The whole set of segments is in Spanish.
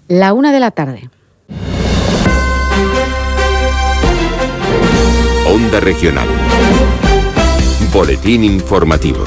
la 1 de la tarde. Onda Regional. Boletín informativo.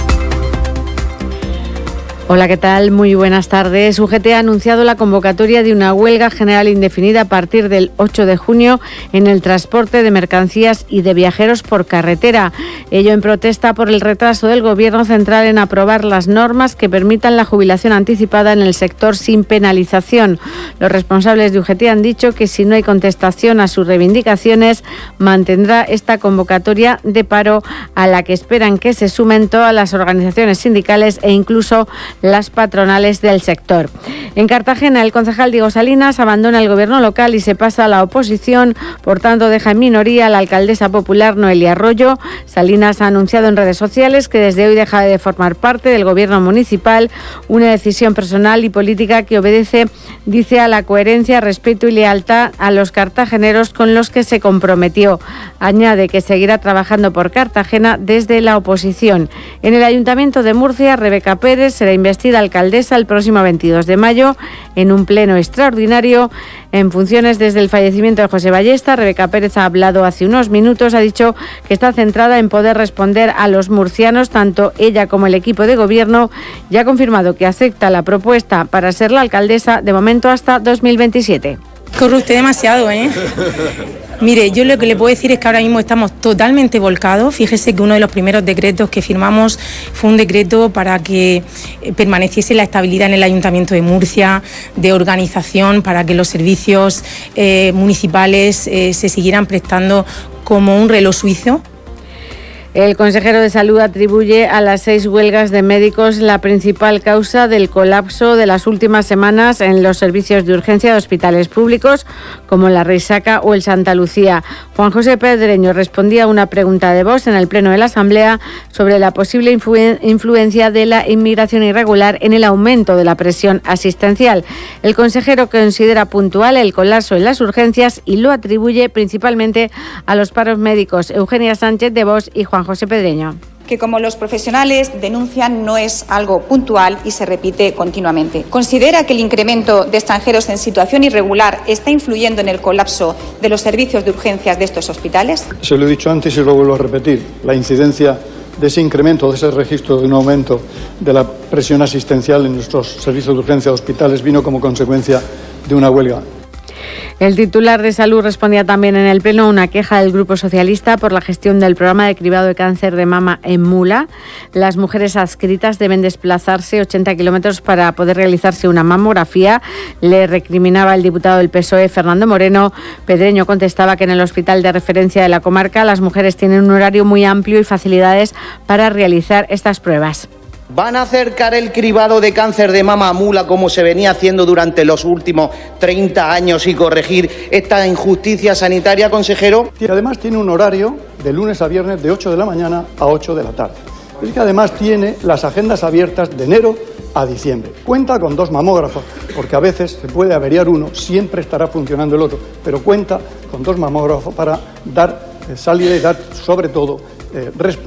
Hola, ¿qué tal? Muy buenas tardes. UGT ha anunciado la convocatoria de una huelga general indefinida a partir del 8 de junio en el transporte de mercancías y de viajeros por carretera. Ello en protesta por el retraso del Gobierno central en aprobar las normas que permitan la jubilación anticipada en el sector sin penalización. Los responsables de UGT han dicho que si no hay contestación a sus reivindicaciones, mantendrá esta convocatoria de paro a la que esperan que se sumen todas las organizaciones sindicales e incluso las patronales del sector. En Cartagena, el concejal Diego Salinas abandona el gobierno local y se pasa a la oposición, por tanto deja en minoría a la alcaldesa popular Noelia Arroyo. Salinas ha anunciado en redes sociales que desde hoy deja de formar parte del gobierno municipal, una decisión personal y política que obedece, dice, a la coherencia, respeto y lealtad a los cartageneros con los que se comprometió. Añade que seguirá trabajando por Cartagena desde la oposición. En el Ayuntamiento de Murcia, Rebeca Pérez será investida alcaldesa el próximo 22 de mayo en un pleno extraordinario en funciones desde el fallecimiento de José Ballesta. Rebeca Pérez ha hablado hace unos minutos, ha dicho que está centrada en poder responder a los murcianos, tanto ella como el equipo de gobierno, y ha confirmado que acepta la propuesta para ser la alcaldesa de momento hasta 2027. Corre usted demasiado, ¿eh? Mire, yo lo que le puedo decir es que ahora mismo estamos totalmente volcados. Fíjese que uno de los primeros decretos que firmamos fue un decreto para que permaneciese la estabilidad en el Ayuntamiento de Murcia, de organización, para que los servicios municipales se siguieran prestando como un reloj suizo. El consejero de Salud atribuye a las 6 huelgas de médicos la principal causa del colapso de las últimas semanas en los servicios de urgencia de hospitales públicos como la Risaca o el Santa Lucía. Juan José Pedreño respondía a una pregunta de voz en el Pleno de la Asamblea sobre la posible influencia de la inmigración irregular en el aumento de la presión asistencial. El consejero considera puntual el colapso en las urgencias y lo atribuye principalmente a los paros médicos. Eugenia Sánchez de Vox y Juan José Pedreño. Que, como los profesionales denuncian, no es algo puntual y se repite continuamente. ¿Considera que el incremento de extranjeros en situación irregular está influyendo en el colapso de los servicios de urgencias de estos hospitales? Se lo he dicho antes y lo vuelvo a repetir. La incidencia de ese incremento, de ese registro de un aumento de la presión asistencial en nuestros servicios de urgencia de hospitales vino como consecuencia de una huelga. El titular de Salud respondía también en el Pleno a una queja del Grupo Socialista por la gestión del programa de cribado de cáncer de mama en Mula. Las mujeres adscritas deben desplazarse 80 kilómetros para poder realizarse una mamografía. Le recriminaba el diputado del PSOE, Fernando Moreno. Pedreño contestaba que en el hospital de referencia de la comarca las mujeres tienen un horario muy amplio y facilidades para realizar estas pruebas. ¿Van a acercar el cribado de cáncer de mama a Mula como se venía haciendo durante los últimos 30 años y corregir esta injusticia sanitaria, consejero? Y además tiene un horario de lunes a viernes de 8 de la mañana a 8 de la tarde. Es que además tiene las agendas abiertas de enero a diciembre. Cuenta con 2 mamógrafos, porque a veces se puede averiar uno, siempre estará funcionando el otro, pero cuenta con 2 mamógrafos para dar salida y dar, sobre todo, respuesta